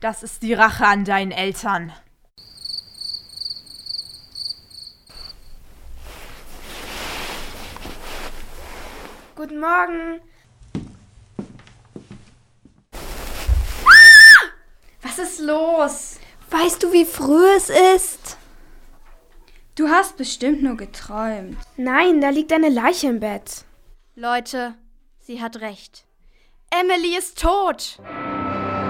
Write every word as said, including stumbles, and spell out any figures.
Das ist die Rache an deinen Eltern. Guten Morgen. Was ist los? Weißt du, wie früh es ist? Du hast bestimmt nur geträumt. Nein, da liegt eine Leiche im Bett. Leute, sie hat recht. Emily ist tot.